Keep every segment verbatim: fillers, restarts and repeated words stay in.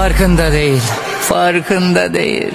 Farkında değil. Farkında değil.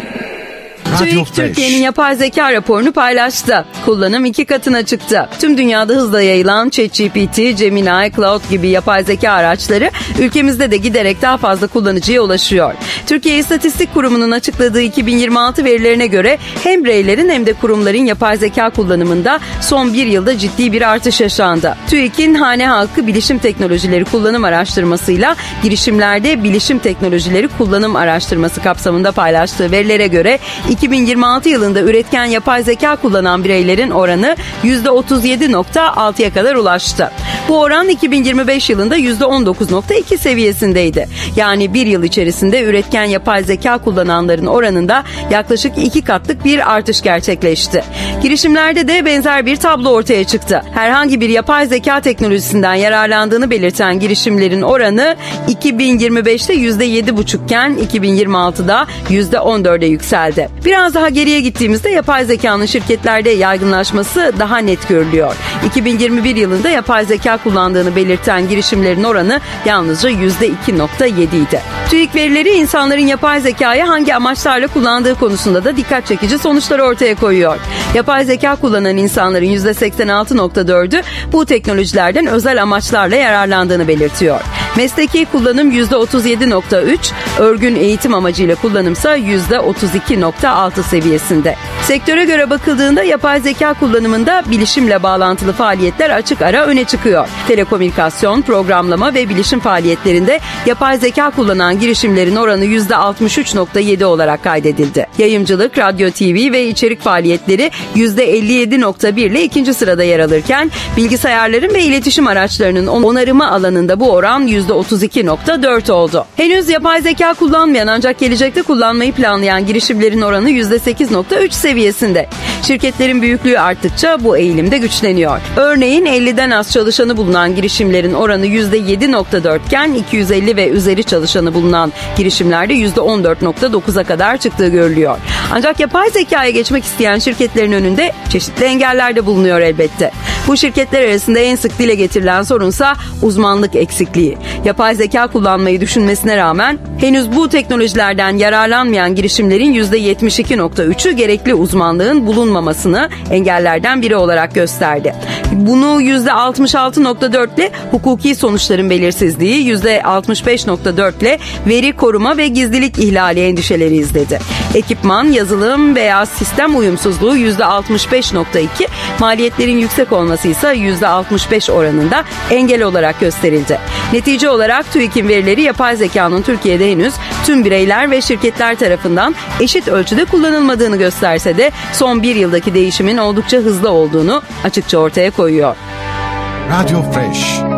TÜİK Türkiye'nin yapay zeka raporunu paylaştı. Kullanım iki katına çıktı. Tüm dünyada hızla yayılan ChatGPT, Gemini, Claude gibi yapay zeka araçları ülkemizde de giderek daha fazla kullanıcıya ulaşıyor. Türkiye İstatistik Kurumu'nun açıkladığı iki bin yirmi altı verilerine göre hem bireylerin hem de kurumların yapay zeka kullanımında son bir yılda ciddi bir artış yaşandı. TÜİK'in hane halkı bilişim teknolojileri kullanım araştırmasıyla girişimlerde bilişim teknolojileri kullanım araştırması kapsamında paylaştığı verilere göre iki bin yirmi altı yılında üretken yapay zeka kullanan bireylerin oranı yüzde otuz yedi nokta altıya kadar ulaştı. Bu oran iki bin yirmi beş yılında yüzde on dokuz nokta iki seviyesindeydi. Yani bir yıl içerisinde üretken yapay zeka kullananların oranında yaklaşık iki katlık bir artış gerçekleşti. Girişimlerde de benzer bir tablo ortaya çıktı. Herhangi bir yapay zeka teknolojisinden yararlandığını belirten girişimlerin oranı iki bin yirmi beşte yüzde yedi buçuk iken iki bin yirmi altıda yüzde on dörde yükseldi. Biraz daha geriye gittiğimizde yapay zekanın şirketlerde yaygınlaşması daha net görülüyor. iki bin yirmi bir yılında yapay zeka kullandığını belirten girişimlerin oranı yalnızca yüzde iki nokta yedi idi. TÜİK verileri insanların yapay zekayı hangi amaçlarla kullandığı konusunda da dikkat çekici sonuçlar ortaya koyuyor. Yapay zeka kullanan insanların yüzde seksen altı nokta dördü bu teknolojilerden özel amaçlarla yararlandığını belirtiyor. Mesleki kullanım yüzde otuz yedi nokta üç, örgün eğitim amacıyla kullanımsa yüzde otuz iki nokta altı seviyesinde. Sektöre göre bakıldığında yapay zeka kullanımında bilişimle bağlantılı faaliyetler açık ara öne çıkıyor. Telekomünikasyon, programlama ve bilişim faaliyetlerinde yapay zeka kullanan girişimlerin oranı yüzde altmış üç nokta yedi olarak kaydedildi. Yayıncılık, radyo, T V ve içerik faaliyetleri yüzde elli yedi nokta bir ile ikinci sırada yer alırken bilgisayarların ve iletişim araçlarının onarımı alanında bu oran yüzde otuz iki nokta dört oldu. Henüz yapay zeka kullanmayan ancak gelecekte kullanmayı planlayan girişimlerin oranı yüzde sekiz nokta üç seviyesinde. Şirketlerin büyüklüğü arttıkça bu eğilim de güçleniyor. Örneğin elliden az çalışanı bulunan girişimlerin oranı yüzde yedi nokta dört iken iki yüz elli ve üzeri çalışanı bulunan girişimlerde yüzde on dört nokta dokuza kadar çıktığı görülüyor. Ancak yapay zekaya geçmek isteyen şirketlerin önünde çeşitli engeller de bulunuyor elbette. Bu şirketler arasında en sık dile getirilen sorunsa uzmanlık eksikliği. Yapay zeka kullanmayı düşünmesine rağmen henüz bu teknolojilerden yararlanmayan girişimlerin yüzde yetmiş iki nokta üçü gerekli uzmanlığın bulunmamasını engellerden biri olarak gösterdi. Bunu yüzde altmış altı nokta dört ile hukuki sonuçların belirsizliği, yüzde altmış beş nokta dört ile veri koruma ve gizlilik ihlali endişeleri izledi. Ekipman, yazılım veya sistem uyumsuzluğu yüzde altmış beş nokta iki, maliyetlerin yüksek olması ise yüzde altmış beş oranında engel olarak gösterildi. Netice olarak TÜİK'in verileri yapay zekanın Türkiye'de henüz tüm bireyler ve şirketler tarafından eşit ölçüde kullanılmadığını gösterse de son bir yıldaki değişimin oldukça hızlı olduğunu açıkça ortaya koyuyor. Radio Fresh.